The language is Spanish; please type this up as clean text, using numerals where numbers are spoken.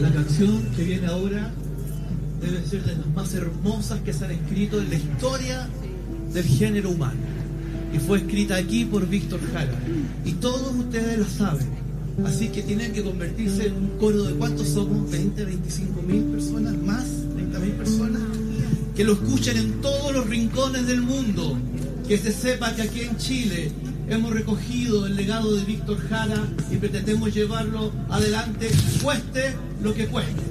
La canción que viene ahora debe ser de las más hermosas que se han escrito en la historia del género humano. Y fue escrita aquí por Víctor Jara. Y todos ustedes la saben. Así que tienen que convertirse en un coro de ¿cuántos somos? 20, 25 mil personas, más 30.000 personas. Que lo escuchen en todos los rincones del mundo. Que se sepa que aquí en Chile hemos recogido el legado de Víctor Jara y pretendemos llevarlo adelante, cueste lo que cueste.